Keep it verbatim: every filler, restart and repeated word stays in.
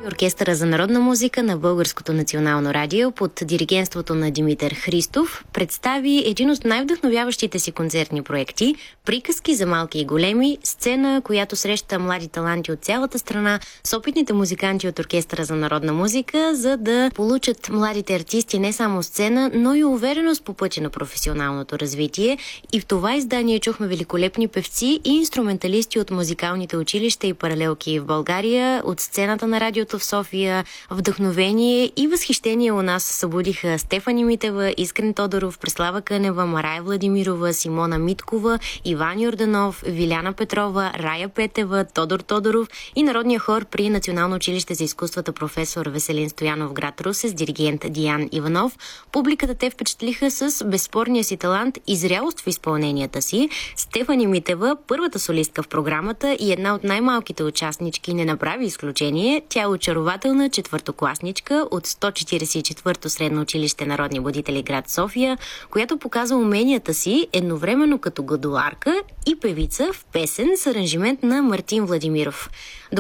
Оркестъра за народна музика на Българското национално радио под диригентството на Димитър Христов представи един от най-вдъхновяващите си концертни проекти "Приказки за малки и големи", сцена, която среща млади таланти от цялата страна с опитните музиканти от Оркестъра за народна музика, за да получат младите артисти не само сцена, но и увереност по пътя на професионалното развитие. И в това издание чухме великолепни певци и инструменталисти от музикалните училища и паралелки в България, от сцената на радиото в София. Вдъхновение и възхищение у нас събудиха Стефани Митева, Искрен Тодоров, Преслава Кънева, Марая Владимирова, Симона Миткова, Иван Йорданов, Виляна Петрова, Рая Петева, Тодор Тодоров и народния хор при Национално училище за изкуствата професор Веселин Стоянов, град Русе, с диригент Диан Иванов. Публиката те впечатлиха с безспорния си талант и зрялост в изпълненията си. Стефани Митева, първата солистка в програмата и една от най-малките участнички, не направи изключение. Тя е очарователна четвъртокласничка от сто четиридесет и четвърто средно училище Народни будители, град София, която показва уменията си едновременно като гладоларка и певица в песен с аранжимент на Мартин Владимиров.